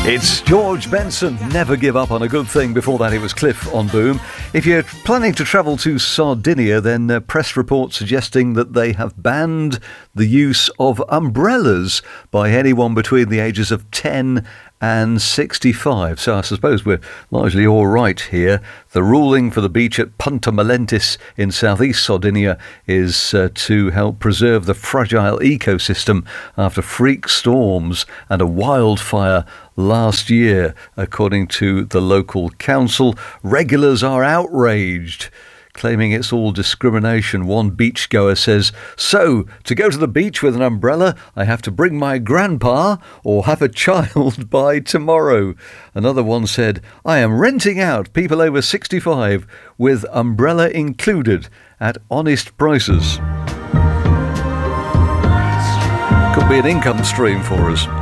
It's George Benson, Never Give Up on a Good Thing. Before that, it was Cliff on Boom. If you're planning to travel to Sardinia, then press reports suggesting that they have banned the use of umbrellas by anyone between the ages of 10 and 65. So I suppose we're largely all right here. The ruling for the beach at Punta Malentis in southeast Sardinia is to help preserve the fragile ecosystem after freak storms and a wildfire last year, according to the local council. Regulars are outraged, claiming it's all discrimination. One beachgoer says, "So, to go to the beach with an umbrella, I have to bring my grandpa or have a child by tomorrow." Another one said, "I am renting out people over 65 with umbrella included at honest prices." Could be an income stream for us.